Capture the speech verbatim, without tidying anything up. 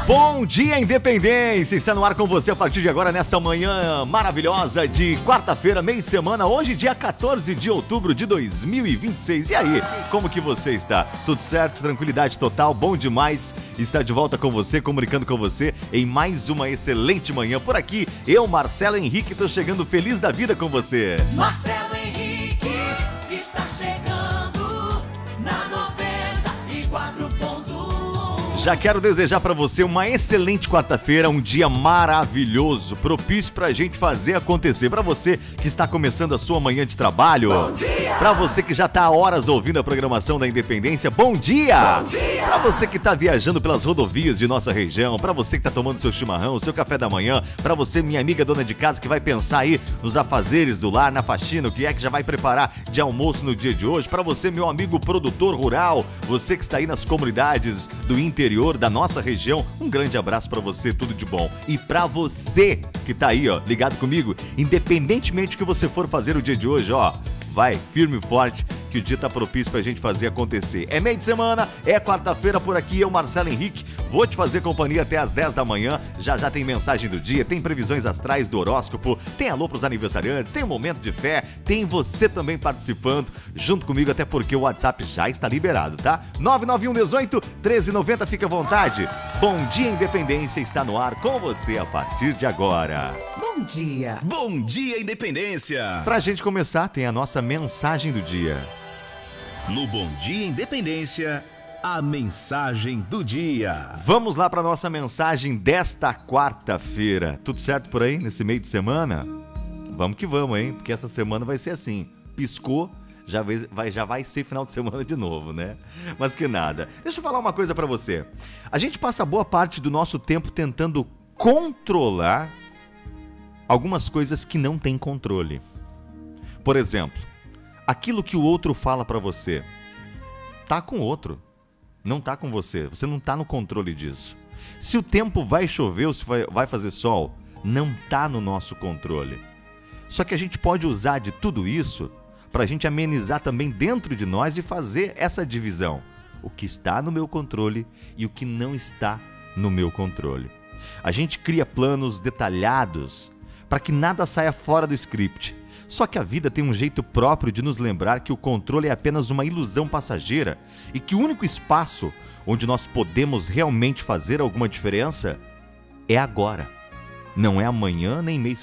Bom dia, Independência! Está no ar com você a partir de agora, nessa manhã maravilhosa de quarta-feira, meio de semana, hoje dia quatorze de outubro de dois mil e vinte e seis. E aí, como que você está? Tudo certo? Tranquilidade total? Bom demais estar de volta com você, comunicando com você em mais uma excelente manhã. Por aqui, eu, Marcelo Henrique, estou chegando feliz da vida com você. Marcelo Henrique está chegando na noventa e quatro ponto um. Já quero desejar para você uma excelente quarta-feira, um dia maravilhoso, propício pra gente fazer acontecer. Para você que está começando a sua manhã de trabalho, bom dia! Para você que já está há horas ouvindo a programação da Independência, bom dia! Bom dia! Para você que está viajando pelas rodovias de nossa região, para você que está tomando seu chimarrão, seu café da manhã, para você, minha amiga dona de casa, que vai pensar aí nos afazeres do lar, na faxina, o que é que já vai preparar de almoço no dia de hoje, para você, meu amigo produtor rural, você que está aí nas comunidades do interior da nossa região, um grande abraço pra você, tudo de bom. E pra você que tá aí, ó, ligado comigo, independentemente do que você for fazer o dia de hoje, ó, vai firme e forte, que o dia tá propício pra gente fazer acontecer. É meio de semana, é quarta-feira por aqui, eu, Marcelo Henrique, vou te fazer companhia até às dez da manhã, já já tem mensagem do dia, tem previsões astrais do horóscopo, tem alô pros aniversariantes, tem um momento de fé, tem você também participando, junto comigo, até porque o WhatsApp já está liberado, tá? nove nove um um oito, treze noventa, fica à vontade. Bom dia, Independência, está no ar com você a partir de agora. Bom dia! Bom dia, Independência! Pra gente começar, tem a nossa mensagem do dia. No Bom Dia Independência, a mensagem do dia. Vamos lá para nossa mensagem desta quarta-feira. Tudo certo por aí nesse meio de semana? Vamos que vamos, hein? Porque essa semana vai ser assim. Piscou, já vai, já vai ser final de semana de novo, né? Mas que nada. Deixa eu falar uma coisa para você. A gente passa boa parte do nosso tempo tentando controlar algumas coisas que não tem controle. Por exemplo, aquilo que o outro fala pra você, tá com o outro, não tá com você, você não tá no controle disso. Se o tempo vai chover ou se vai, vai fazer sol, não tá no nosso controle. Só que a gente pode usar de tudo isso pra gente amenizar também dentro de nós e fazer essa divisão. O que está no meu controle e o que não está no meu controle. A gente cria planos detalhados para que nada saia fora do script. Só que a vida tem um jeito próprio de nos lembrar que o controle é apenas uma ilusão passageira e que o único espaço onde nós podemos realmente fazer alguma diferença é agora. Não é amanhã nem mês